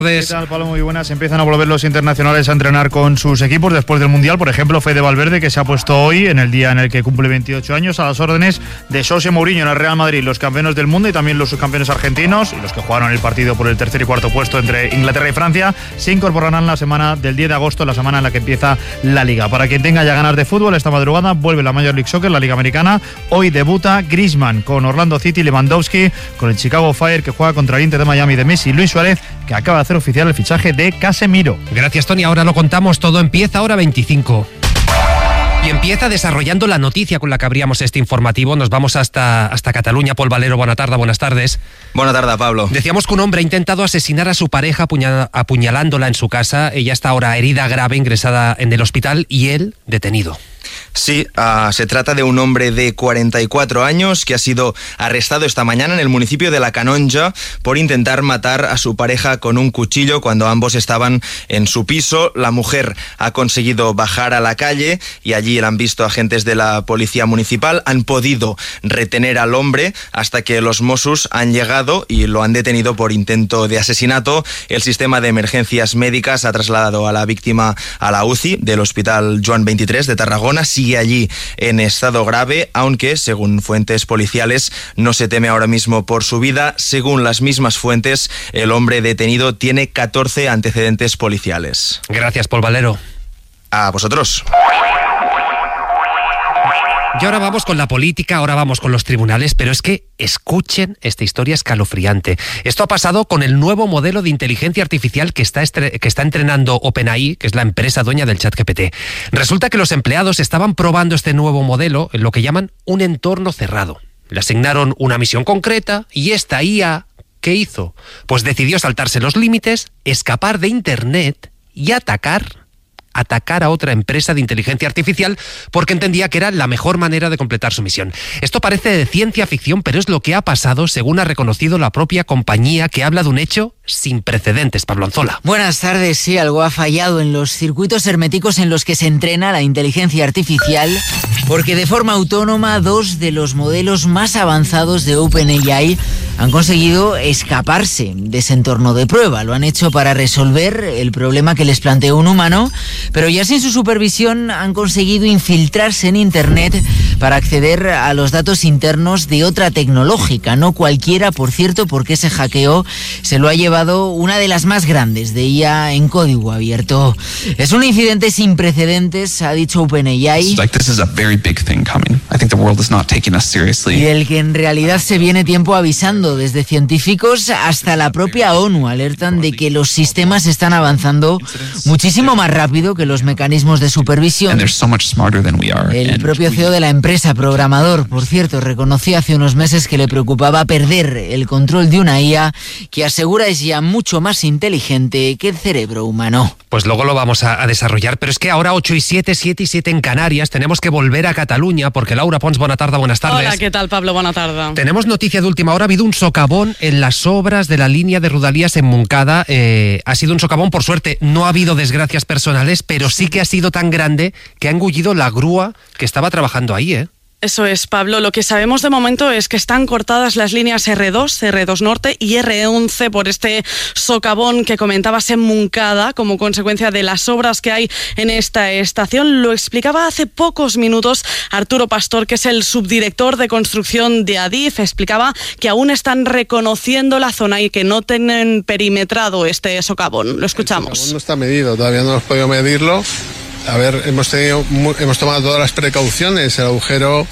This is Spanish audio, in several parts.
¿Qué tal, Pablo? Muy buenas. Empiezan a volver los internacionales a entrenar con sus equipos después del Mundial. Por ejemplo, Fede Valverde, que se ha puesto hoy, en el día en el que cumple 28 años, a las órdenes de José Mourinho en el Real Madrid, los campeones del mundo y también los subcampeones argentinos y los que jugaron el partido por el tercer y cuarto puesto entre Inglaterra y Francia, se incorporarán la semana del 10 de agosto, la semana en la que empieza la Liga. Para quien tenga ya ganas de fútbol, esta madrugada vuelve la Major League Soccer, la Liga Americana. Hoy debuta Griezmann con Orlando City, Lewandowski con el Chicago Fire, que juega contra el Inter de Miami de Messi, y Luis Suárez, que acaba de hacer oficial el fichaje de Casemiro. Gracias, Tony. Ahora lo contamos todo. Empieza ahora 25. Y empieza desarrollando la noticia con la que abríamos este informativo. Nos vamos hasta Cataluña. Pol Valero, buenas tardes. Buenas tardes, Pablo. Decíamos que un hombre ha intentado asesinar a su pareja apuñalándola en su casa. Ella está ahora herida grave, ingresada en el hospital, y él detenido. Sí, se trata de un hombre de 44 años que ha sido arrestado esta mañana en el municipio de La Canonja por intentar matar a su pareja con un cuchillo cuando ambos estaban en su piso. La mujer ha conseguido bajar a la calle y allí la han visto agentes de la policía municipal. Han podido retener al hombre hasta que los Mossos han llegado y lo han detenido por intento de asesinato. El sistema de emergencias médicas ha trasladado a la víctima a la UCI del Hospital Joan 23 de Tarragona. Sigue allí en estado grave, aunque, según fuentes policiales, no se teme ahora mismo por su vida. Según las mismas fuentes, el hombre detenido tiene 14 antecedentes policiales. Gracias, Pol Valero. A vosotros. Y ahora vamos con la política, ahora vamos con los tribunales, pero es que escuchen esta historia escalofriante. Esto ha pasado con el nuevo modelo de inteligencia artificial que está entrenando OpenAI, que es la empresa dueña del ChatGPT. Resulta que los empleados estaban probando este nuevo modelo en lo que llaman un entorno cerrado. Le asignaron una misión concreta y esta IA, ¿qué hizo? Pues decidió saltarse los límites, escapar de Internet y atacar a otra empresa de inteligencia artificial porque entendía que era la mejor manera de completar su misión. Esto parece de ciencia ficción, pero es lo que ha pasado, según ha reconocido la propia compañía, que habla de un hecho sin precedentes. Pablo Anzola. Buenas tardes. Sí, algo ha fallado en los circuitos herméticos en los que se entrena la inteligencia artificial, porque de forma autónoma 2 de los modelos más avanzados de OpenAI han conseguido escaparse de ese entorno de prueba. Lo han hecho para resolver el problema que les planteó un humano, pero ya sin su supervisión han conseguido infiltrarse en Internet para acceder a los datos internos de otra tecnológica. No cualquiera, por cierto, porque ese hackeo se lo ha llevado una de las más grandes de IA en código abierto. Es un incidente sin precedentes, ha dicho OpenAI, y del que en realidad se viene tiempo avisando. Desde científicos hasta la propia ONU alertan de que los sistemas están avanzando muchísimo más rápido que los mecanismos de supervisión. El propio CEO de la empresa, programador, por cierto, reconoció hace unos meses que le preocupaba perder el control de una IA que asegura es ya mucho más inteligente que el cerebro humano. Pues luego lo vamos a desarrollar, pero es que ahora 8:07, 7:07 en Canarias, tenemos que volver a Cataluña porque Laura Pons, buenas tardes. Hola, ¿qué tal, Pablo? Buenas tardes. Tenemos noticia de última hora, ha habido un socavón en las obras de la línea de Rodalies en Montcada. Ha sido un socavón, por suerte no ha habido desgracias personales, pero sí que ha sido tan grande que ha engullido la grúa que estaba trabajando ahí, ¿eh? Eso es, Pablo. Lo que sabemos de momento es que están cortadas las líneas R2, R2 Norte y R11 por este socavón que comentabas en Montcada como consecuencia de las obras que hay en esta estación. Lo explicaba hace pocos minutos Arturo Pastor, que es el subdirector de construcción de Adif. Explicaba que aún están reconociendo la zona y que no tienen perimetrado este socavón. Lo escuchamos. El socavón no está medido, todavía no hemos podido medirlo. A ver, hemos tomado todas las precauciones, el agujero,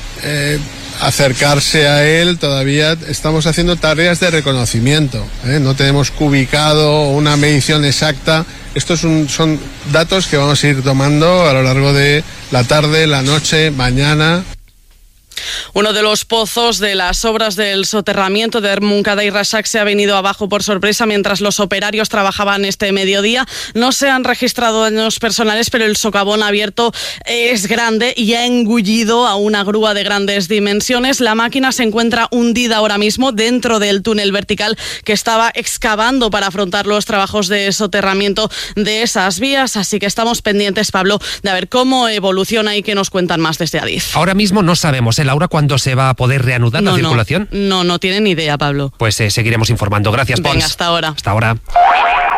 acercarse a él, todavía estamos haciendo tareas de reconocimiento, no tenemos cubicado una medición exacta. Estos son datos que vamos a ir tomando a lo largo de la tarde, la noche, mañana. Uno de los pozos de las obras del soterramiento de Montcada y Reixac se ha venido abajo por sorpresa mientras los operarios trabajaban este mediodía. No se han registrado daños personales, pero el socavón abierto es grande y ha engullido a una grúa de grandes dimensiones. La máquina se encuentra hundida ahora mismo dentro del túnel vertical que estaba excavando para afrontar los trabajos de soterramiento de esas vías. Así que estamos pendientes, Pablo, de ver cómo evoluciona y qué nos cuentan más desde Adif. Ahora mismo no sabemos, Laura, ¿cuándo se va a poder reanudar la circulación? No tienen ni idea, Pablo. Pues seguiremos informando. Gracias, Pons. Venga, hasta ahora. Hasta ahora.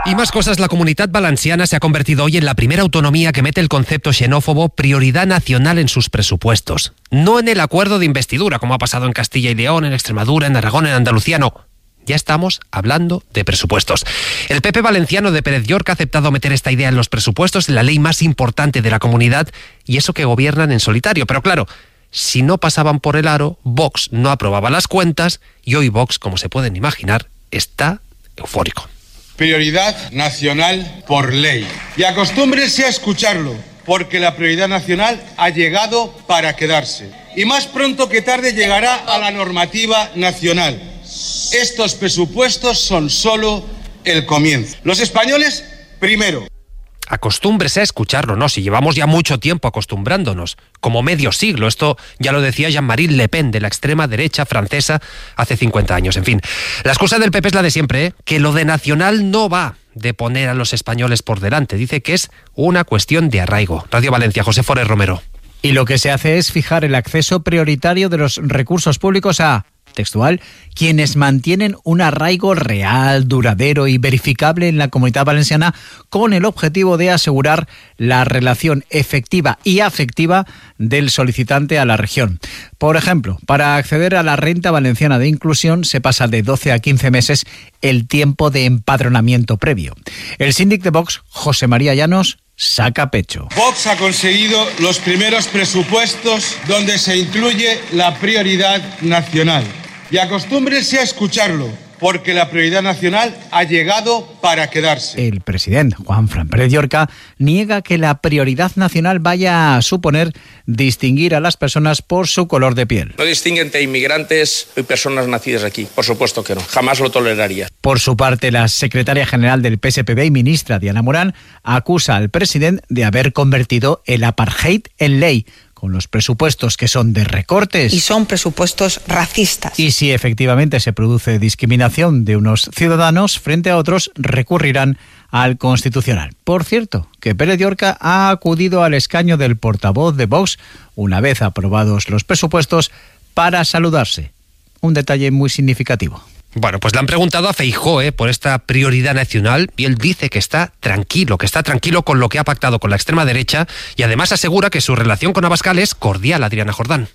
Y más cosas, la Comunitat Valenciana se ha convertido hoy en la primera autonomía que mete el concepto xenófobo prioridad nacional en sus presupuestos. No en el acuerdo de investidura, como ha pasado en Castilla y León, en Extremadura, en Aragón, en Andalucía, no. Ya estamos hablando de presupuestos. El PP valenciano de Pérez Llorca ha aceptado meter esta idea en los presupuestos, en la ley más importante de la comunidad, y eso que gobiernan en solitario. Pero claro, si no pasaban por el aro, Vox no aprobaba las cuentas, y hoy Vox, como se pueden imaginar, está eufórico. Prioridad nacional por ley. Y acostúmbrense a escucharlo, porque la prioridad nacional ha llegado para quedarse. Y más pronto que tarde llegará a la normativa nacional. Estos presupuestos son solo el comienzo. Los españoles, primero. Acostúmbrese a escucharlo, ¿no? Si llevamos ya mucho tiempo acostumbrándonos, como medio siglo. Esto ya lo decía Jean-Marie Le Pen, de la extrema derecha francesa, hace 50 años. En fin, la excusa del PP es la de siempre, ¿eh? Que lo de nacional no va de poner a los españoles por delante. Dice que es una cuestión de arraigo. Radio Valencia, José Forés Romero. Y lo que se hace es fijar el acceso prioritario de los recursos públicos a, textual, quienes mantienen un arraigo real, duradero y verificable en la Comunidad Valenciana, con el objetivo de asegurar la relación efectiva y afectiva del solicitante a la región. Por ejemplo, para acceder a la renta valenciana de inclusión se pasa de 12 a 15 meses el tiempo de empadronamiento previo. El síndic de Vox, José María Llanos, saca pecho. Vox ha conseguido los primeros presupuestos donde se incluye la prioridad nacional. Y acostúmbrense a escucharlo, porque la prioridad nacional ha llegado para quedarse. El presidente Juanfran Pérez Llorca niega que la prioridad nacional vaya a suponer distinguir a las personas por su color de piel. No distingue entre inmigrantes y personas nacidas aquí, por supuesto que no, jamás lo toleraría. Por su parte, la secretaria general del PSPB y ministra Diana Morán acusa al presidente de haber convertido el apartheid en ley, con los presupuestos que son de recortes. Y son presupuestos racistas. Y si efectivamente se produce discriminación de unos ciudadanos frente a otros, recurrirán al Constitucional. Por cierto, que Pérez Llorca ha acudido al escaño del portavoz de Vox, una vez aprobados los presupuestos, para saludarse. Un detalle muy significativo. Bueno, pues le han preguntado a Feijóo por esta prioridad nacional y él dice que está tranquilo con lo que ha pactado con la extrema derecha y además asegura que su relación con Abascal es cordial, Adriana Jordán.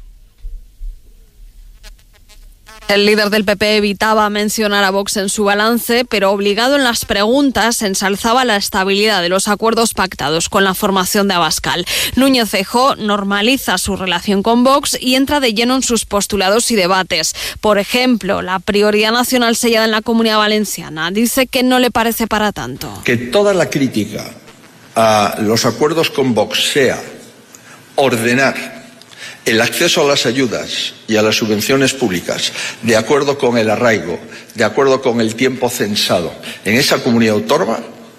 El líder del PP evitaba mencionar a Vox en su balance, pero obligado en las preguntas ensalzaba la estabilidad de los acuerdos pactados con la formación de Abascal. Núñez Feijóo normaliza su relación con Vox y entra de lleno en sus postulados y debates. Por ejemplo, la prioridad nacional sellada en la Comunidad Valenciana. Dice que no le parece para tanto. Que toda la crítica a los acuerdos con Vox sea ordenar el acceso a las ayudas y a las subvenciones públicas de acuerdo con el arraigo, de acuerdo con el tiempo censado en esa comunidad autónoma,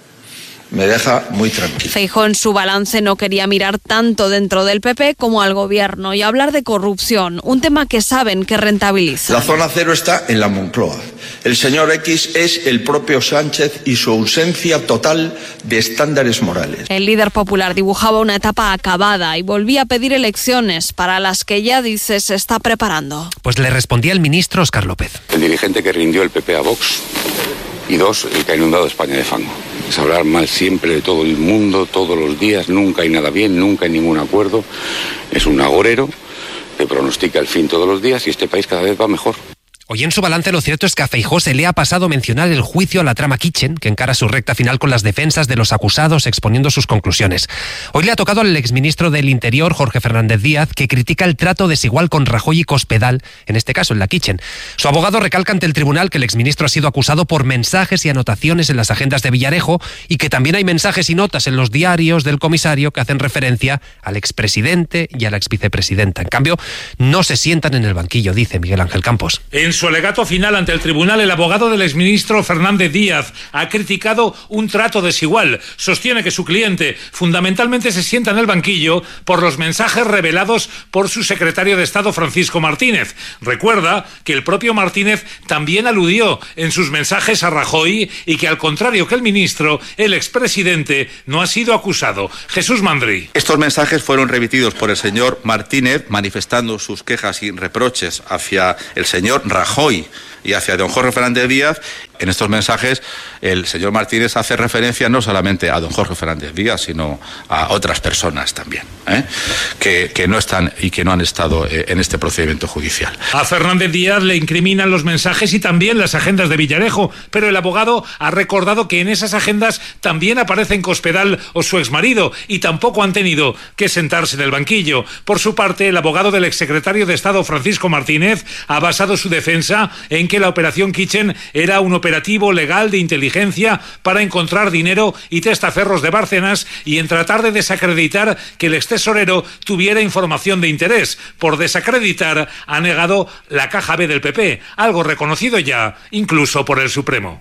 me deja muy tranquilo. Feijóo en su balance no quería mirar tanto dentro del PP como al gobierno y hablar de corrupción, un tema que saben que rentabiliza. La zona cero está en la Moncloa. El señor X es el propio Sánchez y su ausencia total de estándares morales. El líder popular dibujaba una etapa acabada y volvía a pedir elecciones para las que ya dice se está preparando. Pues le respondía el ministro Óscar López. El dirigente que rindió el PP a Vox y dos, el que ha inundado España de fango. Es hablar mal siempre de todo el mundo, todos los días, nunca hay nada bien, nunca hay ningún acuerdo. Es un agorero que pronostica el fin todos los días y este país cada vez va mejor. Hoy en su balance lo cierto es que a Feijóo se le ha pasado mencionar el juicio a la trama Kitchen, que encara su recta final con las defensas de los acusados exponiendo sus conclusiones. Hoy le ha tocado al exministro del Interior, Jorge Fernández Díaz, que critica el trato desigual con Rajoy y Cospedal, en este caso en la Kitchen. Su abogado recalca ante el tribunal que el exministro ha sido acusado por mensajes y anotaciones en las agendas de Villarejo y que también hay mensajes y notas en los diarios del comisario que hacen referencia al expresidente y a la exvicepresidenta. En cambio, no se sientan en el banquillo, dice Miguel Ángel Campos. En su alegato final ante el tribunal, el abogado del exministro Fernández Díaz ha criticado un trato desigual. Sostiene que su cliente fundamentalmente se sienta en el banquillo por los mensajes revelados por su secretario de Estado, Francisco Martínez. Recuerda que el propio Martínez también aludió en sus mensajes a Rajoy y que, al contrario que el ministro, el expresidente no ha sido acusado. Jesús Mandri. Estos mensajes fueron remitidos por el señor Martínez manifestando sus quejas y reproches hacia el señor Rajoy y hacia don Jorge Fernández Díaz. En estos mensajes el señor Martínez hace referencia no solamente a don Jorge Fernández Díaz, sino a otras personas también, que no están y que no han estado en este procedimiento judicial. A Fernández Díaz le incriminan los mensajes y también las agendas de Villarejo, pero el abogado ha recordado que en esas agendas también aparecen Cospedal o su exmarido y tampoco han tenido que sentarse en el banquillo. Por su parte, el abogado del exsecretario de Estado Francisco Martínez ha basado su defensa en que la operación Kitchen era un operativo legal de inteligencia para encontrar dinero y testaferros de Bárcenas y en tratar de desacreditar que el extesorero tuviera información de interés. Por desacreditar, ha negado la caja B del PP, algo reconocido ya incluso por el Supremo.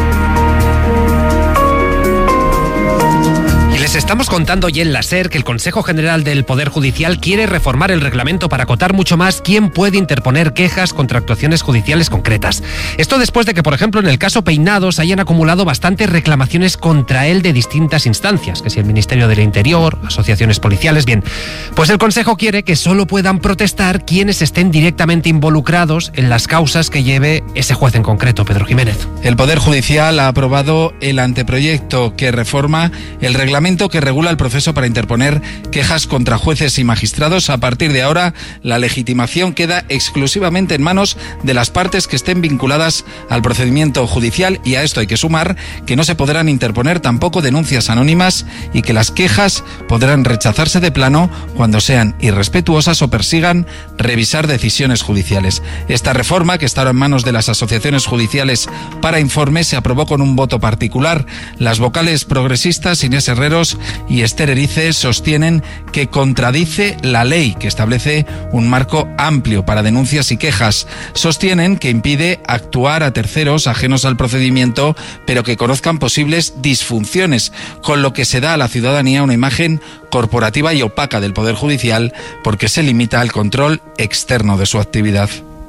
Les estamos contando hoy en la SER que el Consejo General del Poder Judicial quiere reformar el reglamento para acotar mucho más quién puede interponer quejas contra actuaciones judiciales concretas. Esto después de que, por ejemplo, en el caso Peinados hayan acumulado bastantes reclamaciones contra él de distintas instancias, que si el Ministerio del Interior, asociaciones policiales, bien. Pues el Consejo quiere que solo puedan protestar quienes estén directamente involucrados en las causas que lleve ese juez en concreto, Pedro Jiménez. El Poder Judicial ha aprobado el anteproyecto que reforma el reglamento que regula el proceso para interponer quejas contra jueces y magistrados. A partir de ahora, la legitimación queda exclusivamente en manos de las partes que estén vinculadas al procedimiento judicial, y a esto hay que sumar que no se podrán interponer tampoco denuncias anónimas y que las quejas podrán rechazarse de plano cuando sean irrespetuosas o persigan revisar decisiones judiciales. Esta reforma, que está ahora en manos de las asociaciones judiciales para informe, se aprobó con un voto particular. Las vocales progresistas Inés Herreros y Esther Erice sostienen que contradice la ley, que establece un marco amplio para denuncias y quejas. Sostienen que impide actuar a terceros ajenos al procedimiento, pero que conozcan posibles disfunciones, con lo que se da a la ciudadanía una imagen corporativa y opaca del Poder Judicial, porque se limita al control externo de su actividad.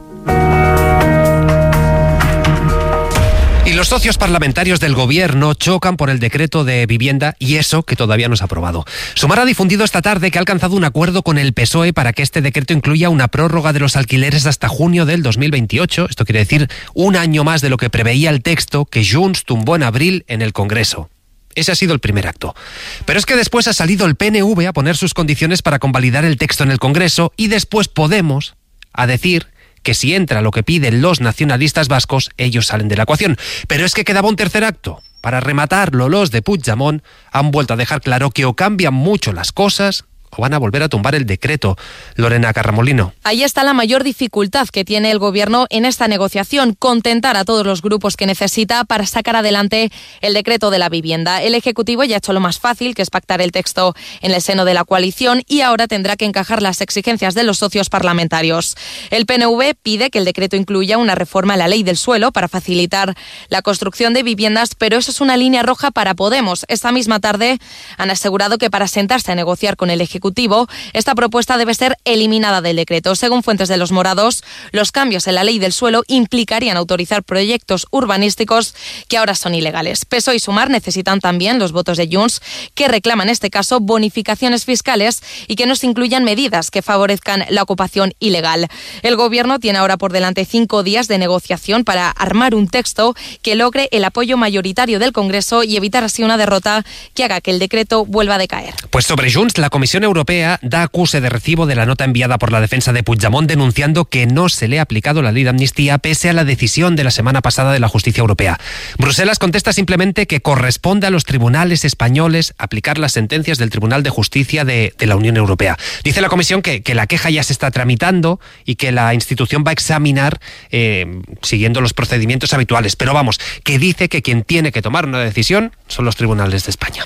Y los socios parlamentarios del Gobierno chocan por el decreto de vivienda y eso que todavía no se ha aprobado. Sumar ha difundido esta tarde que ha alcanzado un acuerdo con el PSOE para que este decreto incluya una prórroga de los alquileres hasta junio del 2028. Esto quiere decir un año más de lo que preveía el texto que Junts tumbó en abril en el Congreso. Ese ha sido el primer acto. Pero es que después ha salido el PNV a poner sus condiciones para convalidar el texto en el Congreso y después Podemos a decir que si entra lo que piden los nacionalistas vascos, ellos salen de la ecuación. Pero es que quedaba un tercer acto. Para rematarlo, los de Puigdemont han vuelto a dejar claro que o cambian mucho las cosas o van a volver a tumbar el decreto. Lorena Carramolino. Ahí está la mayor dificultad que tiene el Gobierno en esta negociación, contentar a todos los grupos que necesita para sacar adelante el decreto de la vivienda. El Ejecutivo ya ha hecho lo más fácil, que es pactar el texto en el seno de la coalición, y ahora tendrá que encajar las exigencias de los socios parlamentarios. El PNV pide que el decreto incluya una reforma a la ley del suelo para facilitar la construcción de viviendas, pero eso es una línea roja para Podemos. Esta misma tarde han asegurado que para sentarse a negociar con el Ejecutivo, esta propuesta debe ser eliminada del decreto. Según fuentes de los morados, los cambios en la ley del suelo implicarían autorizar proyectos urbanísticos que ahora son ilegales. PSOE y Sumar necesitan también los votos de Junts, que reclaman en este caso bonificaciones fiscales y que no se incluyan medidas que favorezcan la ocupación ilegal. El Gobierno tiene ahora por delante 5 días de negociación para armar un texto que logre el apoyo mayoritario del Congreso y evitar así una derrota que haga que el decreto vuelva a decaer. Pues sobre Junts, la Comisión Europea da acuse de recibo de la nota enviada por la defensa de Puigdemont denunciando que no se le ha aplicado la ley de amnistía pese a la decisión de la semana pasada de la justicia europea. Bruselas contesta simplemente que corresponde a los tribunales españoles aplicar las sentencias del Tribunal de Justicia de la Unión Europea. Dice la Comisión que la queja ya se está tramitando y que la institución va a examinar siguiendo los procedimientos habituales. Pero vamos, que dice que quien tiene que tomar una decisión son los tribunales de España.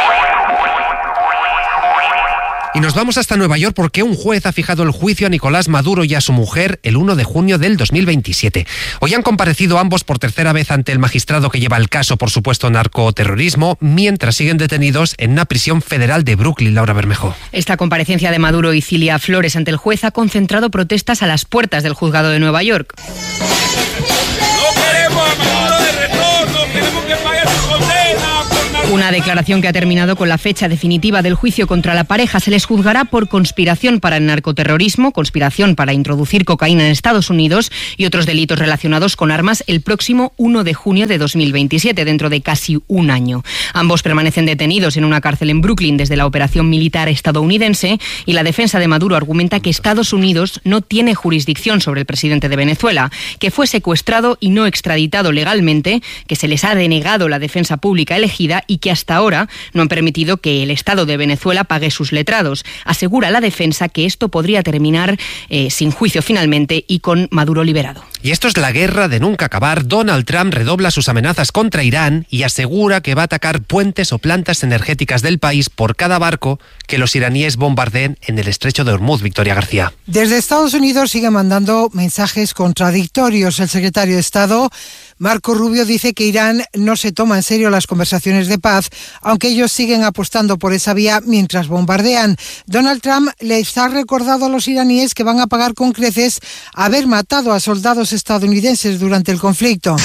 Y nos vamos hasta Nueva York porque un juez ha fijado el juicio a Nicolás Maduro y a su mujer el 1 de junio del 2027. Hoy han comparecido ambos por tercera vez ante el magistrado que lleva el caso por supuesto narcoterrorismo, mientras siguen detenidos en una prisión federal de Brooklyn. Laura Bermejo. Esta comparecencia de Maduro y Cilia Flores ante el juez ha concentrado protestas a las puertas del juzgado de Nueva York. No queremos a Maduro de retorno, queremos que pague su condena. Una declaración que ha terminado con la fecha definitiva del juicio contra la pareja. Se les juzgará por conspiración para el narcoterrorismo, conspiración para introducir cocaína en Estados Unidos y otros delitos relacionados con armas el próximo 1 de junio de 2027, dentro de casi un año. Ambos permanecen detenidos en una cárcel en Brooklyn desde la operación militar estadounidense, y la defensa de Maduro argumenta que Estados Unidos no tiene jurisdicción sobre el presidente de Venezuela, que fue secuestrado y no extraditado legalmente, que se les ha denegado la defensa pública elegida y que hasta ahora no han permitido que el Estado de Venezuela pague sus letrados. Asegura la defensa que esto podría terminar sin juicio finalmente y con Maduro liberado. Y esto es la guerra de nunca acabar. Donald Trump redobla sus amenazas contra Irán y asegura que va a atacar puentes o plantas energéticas del país por cada barco que los iraníes bombardeen en el estrecho de Hormuz. Victoria García. Desde Estados Unidos sigue mandando mensajes contradictorios. El secretario de Estado, Marco Rubio, dice que Irán no se toma en serio las conversaciones de paz, aunque ellos siguen apostando por esa vía mientras bombardean. Donald Trump les ha recordado a los iraníes que van a pagar con creces haber matado a soldados estadounidenses durante el conflicto.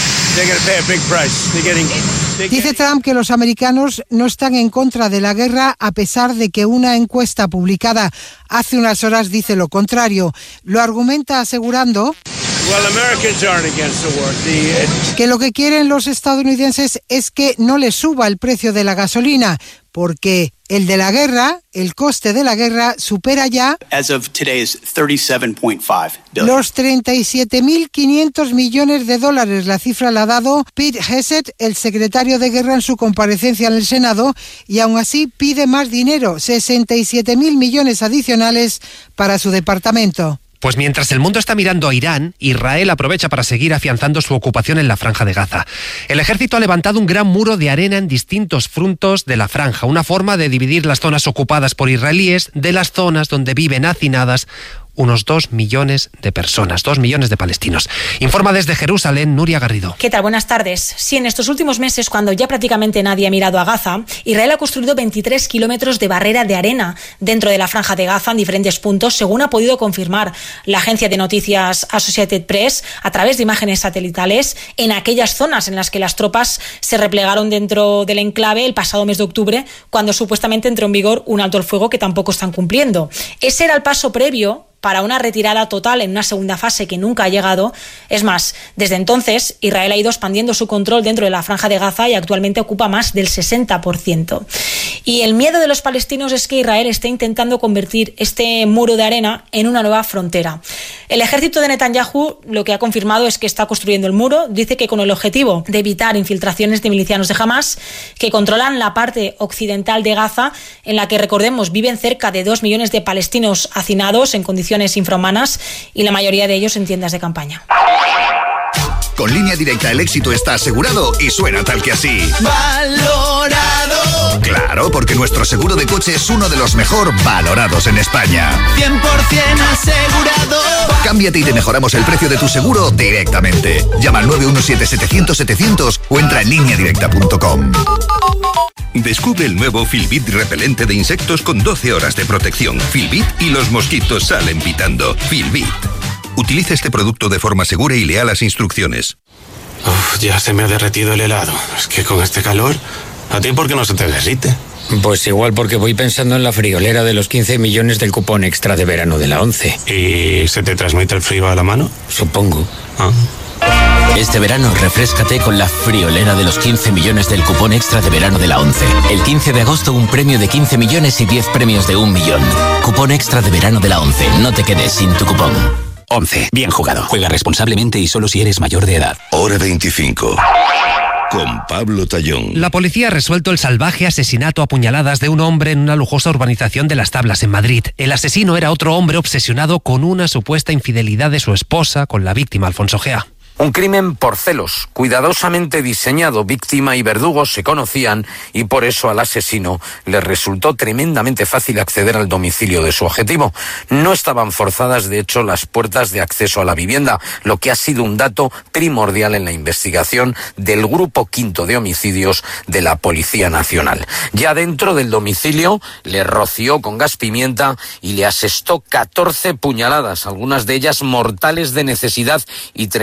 Dice Trump que los americanos no están en contra de la guerra, a pesar de que una encuesta publicada hace unas horas dice lo contrario. Lo argumenta asegurando que lo que quieren los estadounidenses es que no les suba el precio de la gasolina, porque el de la guerra, el coste de la guerra, supera ya los 37.500 millones de dólares. La cifra la ha dado Pete Hegseth, el secretario de Guerra, en su comparecencia en el Senado, y aún así pide más dinero, 67.000 millones adicionales para su departamento. Pues mientras el mundo está mirando a Irán, Israel aprovecha para seguir afianzando su ocupación en la Franja de Gaza. El ejército ha levantado un gran muro de arena en distintos puntos de la franja, una forma de dividir las zonas ocupadas por israelíes de las zonas donde viven hacinadas unos 2 millones de personas, 2 millones de palestinos. Informa desde Jerusalén, Nuria Garrido. ¿Qué tal? Buenas tardes. Sí, en estos últimos meses, cuando ya prácticamente nadie ha mirado a Gaza, Israel ha construido 23 kilómetros de barrera de arena dentro de la Franja de Gaza en diferentes puntos, según ha podido confirmar la agencia de noticias Associated Press a través de imágenes satelitales en aquellas zonas en las que las tropas se replegaron dentro del enclave el pasado mes de octubre, cuando supuestamente entró en vigor un alto el fuego que tampoco están cumpliendo. Ese era el paso previo para una retirada total en una segunda fase que nunca ha llegado. Es más, desde entonces Israel ha ido expandiendo su control dentro de la Franja de Gaza y actualmente ocupa más del 60%. Y el miedo de los palestinos es que Israel esté intentando convertir este muro de arena en una nueva frontera. El ejército de Netanyahu lo que ha confirmado es que está construyendo el muro. Dice que con el objetivo de evitar infiltraciones de milicianos de Hamás, que controlan la parte occidental de Gaza, en la que, recordemos, viven cerca de 2 millones de palestinos hacinados en condiciones infrahumanas, y la mayoría de ellos en tiendas de campaña. Con Línea Directa el éxito está asegurado y suena tal que así. ¡Valorado! Claro, porque nuestro seguro de coche es uno de los mejor valorados en España. 100% asegurado. Cámbiate y te mejoramos el precio de tu seguro directamente. Llama al 917-700-700 o entra en lineadirecta.com. Descubre el nuevo Filbit repelente de insectos con 12 horas de protección. Filbit y los mosquitos salen pitando. Filbit. Utiliza este producto de forma segura y lea las instrucciones. Ya se me ha derretido el helado. Es que con este calor, ¿a ti por qué no se te derrite? Pues igual porque voy pensando en la friolera de los 15 millones del cupón extra de verano de la 11. ¿Y se te transmite el frío a la mano? Supongo. Este verano refréscate con la friolera de los 15 millones del cupón extra de verano de la 11. El 15 de agosto un premio de 15 millones y 10 premios de 1 millón. Cupón extra de verano de la 11. No te quedes sin tu cupón. 11. Bien jugado. Juega responsablemente y solo si eres mayor de edad. Hora 25. Con Pablo Tallón. La policía ha resuelto el salvaje asesinato a puñaladas de un hombre en una lujosa urbanización de Las Tablas, en Madrid. El asesino era otro hombre obsesionado con una supuesta infidelidad de su esposa con la víctima, Alfonso Gea. Un crimen por celos, cuidadosamente diseñado. Víctima y verdugo se conocían y por eso al asesino le resultó tremendamente fácil acceder al domicilio de su objetivo. No estaban forzadas, de hecho, las puertas de acceso a la vivienda, lo que ha sido un dato primordial en la investigación del Grupo Quinto de Homicidios de la Policía Nacional. Ya dentro del domicilio le roció con gas pimienta y le asestó 14 puñaladas, algunas de ellas mortales de necesidad y tremendamente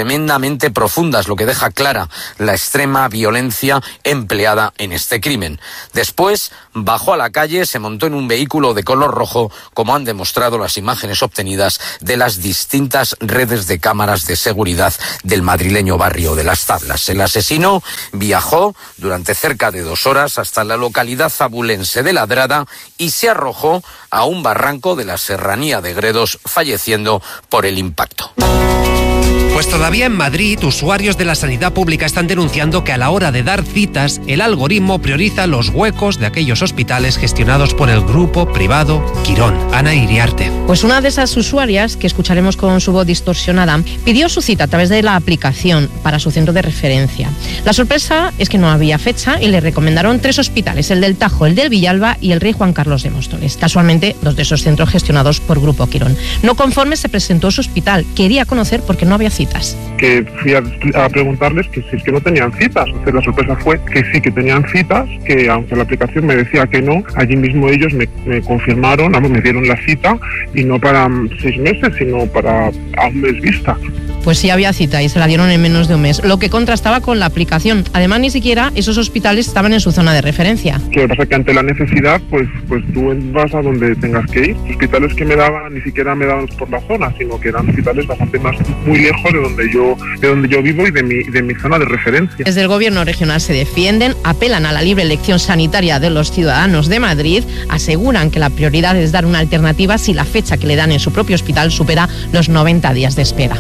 verdaderamente profundas, lo que deja clara la extrema violencia empleada en este crimen. Después bajó a la calle, se montó en un vehículo de color rojo, como han demostrado las imágenes obtenidas de las distintas redes de cámaras de seguridad del madrileño barrio de Las Tablas. El asesino viajó durante cerca de 2 horas hasta la localidad zabulense de Ladrada y se arrojó a un barranco de la serranía de Gredos, falleciendo por el impacto. Pues todavía en Madrid, usuarios de la sanidad pública están denunciando que a la hora de dar citas, el algoritmo prioriza los huecos de aquellos hospitales gestionados por el grupo privado Quirón. Ana Iriarte. Pues una de esas usuarias, que escucharemos con su voz distorsionada, pidió su cita a través de la aplicación para su centro de referencia. La sorpresa es que no había fecha y le recomendaron 3 hospitales, el del Tajo, el del Villalba y el Rey Juan Carlos de Móstoles. Casualmente, 2 de esos centros gestionados por Grupo Quirón. No conforme, se presentó a su hospital. Quería conocer por qué no había citas. Que fui a preguntarles que si es que no tenían citas. O sea, la sorpresa fue que sí que tenían citas, que aunque la aplicación me decía que no, allí mismo ellos me confirmaron, me dieron la cita, y no para 6 meses, sino para a un mes vista. Pues sí había cita y se la dieron en menos de un mes, lo que contrastaba con la aplicación. Además, ni siquiera esos hospitales estaban en su zona de referencia. Lo que pasa es que ante la necesidad, pues tú vas a donde tengas que ir. Los hospitales que me daban ni siquiera me daban por la zona, sino que eran hospitales bastante muy lejos de donde yo vivo y de mi zona de referencia. Desde el gobierno regional se defienden, apelan a la libre elección sanitaria de los ciudadanos de Madrid, aseguran que la prioridad es dar una alternativa si la fecha que le dan en su propio hospital supera los 90 días de espera.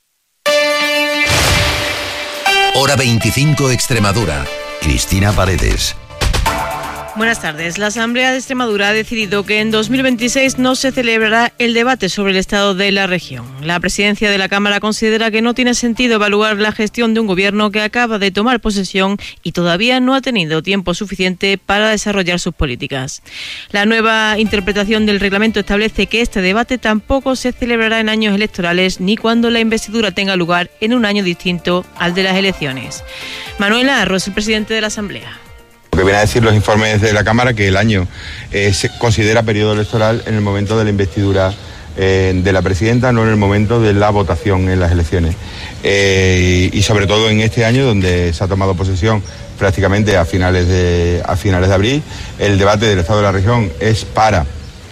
Hora 25 Extremadura. Cristina Paredes. Buenas tardes. La Asamblea de Extremadura ha decidido que en 2026 no se celebrará el debate sobre el estado de la región. La presidencia de la Cámara considera que no tiene sentido evaluar la gestión de un gobierno que acaba de tomar posesión y todavía no ha tenido tiempo suficiente para desarrollar sus políticas. La nueva interpretación del reglamento establece que este debate tampoco se celebrará en años electorales ni cuando la investidura tenga lugar en un año distinto al de las elecciones. Manuel Arros, el presidente de la Asamblea. Lo que viene a decir los informes de la Cámara, que el año se considera periodo electoral en el momento de la investidura de la presidenta, no en el momento de la votación en las elecciones. Y sobre todo en este año, donde se ha tomado posesión prácticamente a finales de abril, el debate del estado de la región es para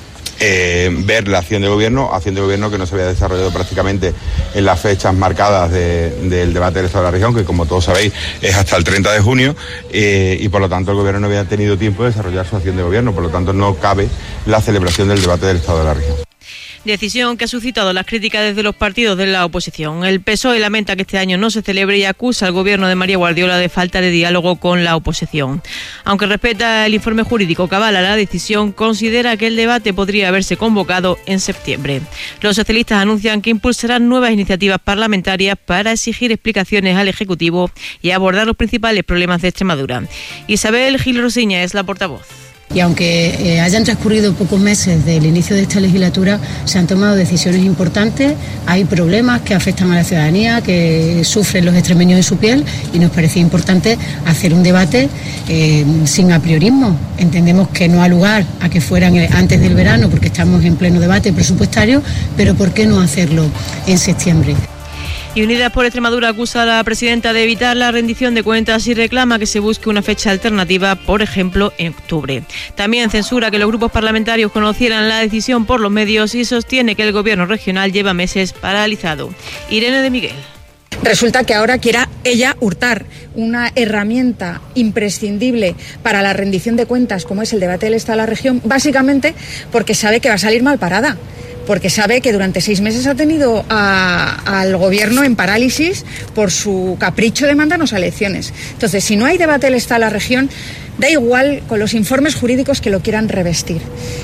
ver la acción de gobierno que no se había desarrollado prácticamente en las fechas marcadas del debate del estado de la región, que como todos sabéis es hasta el 30 de junio, y por lo tanto el gobierno no había tenido tiempo de desarrollar su acción de gobierno, por lo tanto no cabe la celebración del debate del estado de la región. Decisión que ha suscitado las críticas desde los partidos de la oposición. El PSOE lamenta que este año no se celebre y acusa al gobierno de María Guardiola de falta de diálogo con la oposición. Aunque respeta el informe jurídico que avala la decisión, considera que el debate podría haberse convocado en septiembre. Los socialistas anuncian que impulsarán nuevas iniciativas parlamentarias para exigir explicaciones al Ejecutivo y abordar los principales problemas de Extremadura. Isabel Gil Rosiña es la portavoz. Y aunque hayan transcurrido pocos meses del inicio de esta legislatura, se han tomado decisiones importantes, hay problemas que afectan a la ciudadanía, que sufren los extremeños en su piel, y nos parecía importante hacer un debate sin apriorismo. Entendemos que no ha lugar a que fueran antes del verano, porque estamos en pleno debate presupuestario, pero ¿por qué no hacerlo en septiembre? Y Unidas por Extremadura acusa a la presidenta de evitar la rendición de cuentas y reclama que se busque una fecha alternativa, por ejemplo, en octubre. También censura que los grupos parlamentarios conocieran la decisión por los medios y sostiene que el gobierno regional lleva meses paralizado. Irene de Miguel. Resulta que ahora quiera ella hurtar una herramienta imprescindible para la rendición de cuentas, como es el debate del Estado de la región, básicamente porque sabe que va a salir mal parada. Porque sabe que durante 6 meses ha tenido al gobierno en parálisis por su capricho de mandarnos a elecciones. Entonces, si no hay debate del Estado de la región, da igual con los informes jurídicos que lo quieran revestir.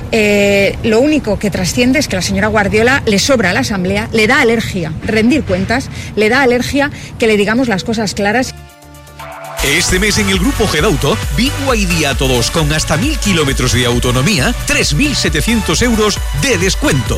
Lo único que trasciende es que la señora Guardiola le sobra a la Asamblea, le da alergia rendir cuentas, le da alergia que le digamos las cosas claras. Este mes en el Grupo Gedauto, BYD a todos con hasta 1.000 kilómetros de autonomía, 3.700 euros de descuento.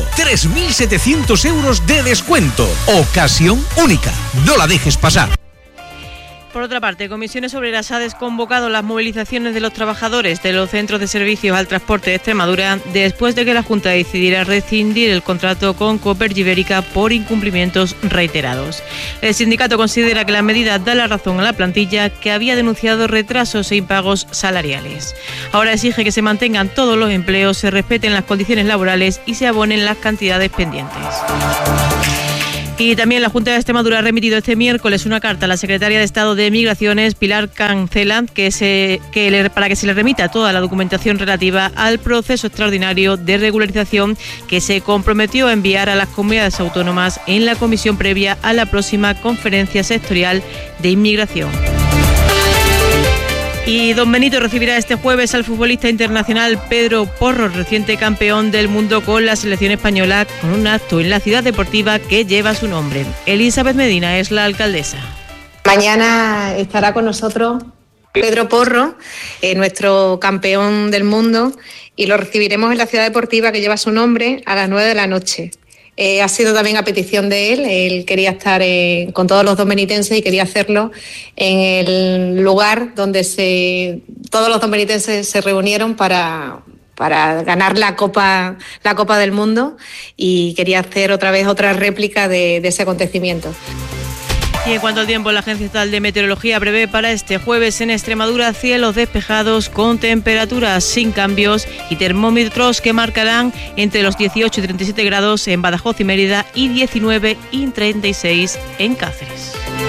3.700 euros de descuento. Ocasión única. No la dejes pasar. Por otra parte, Comisiones Obreras ha desconvocado las movilizaciones de los trabajadores de los centros de servicios al transporte de Extremadura después de que la Junta decidiera rescindir el contrato con Copergy Ibérica por incumplimientos reiterados. El sindicato considera que la medida da la razón a la plantilla, que había denunciado retrasos e impagos salariales. Ahora exige que se mantengan todos los empleos, se respeten las condiciones laborales y se abonen las cantidades pendientes. Y también la Junta de Extremadura ha remitido este miércoles una carta a la secretaria de Estado de Migraciones, Pilar Cancela, para que se le remita toda la documentación relativa al proceso extraordinario de regularización que se comprometió a enviar a las comunidades autónomas en la comisión previa a la próxima conferencia sectorial de inmigración. Y don Benito recibirá este jueves al futbolista internacional Pedro Porro, reciente campeón del mundo con la selección española, con un acto en la ciudad deportiva que lleva su nombre. Elizabeth Medina es la alcaldesa. Mañana estará con nosotros Pedro Porro, nuestro campeón del mundo, y lo recibiremos en la ciudad deportiva que lleva su nombre a las 9 de la noche. Ha sido también a petición de él quería estar con todos los domenitenses y quería hacerlo en el lugar donde todos los domenitenses se reunieron para ganar la Copa del Mundo, y quería hacer otra vez otra réplica de ese acontecimiento. Y en cuanto al tiempo, la Agencia Estatal de Meteorología prevé para este jueves en Extremadura cielos despejados con temperaturas sin cambios y termómetros que marcarán entre los 18 y 37 grados en Badajoz y Mérida y 19 y 36 en Cáceres.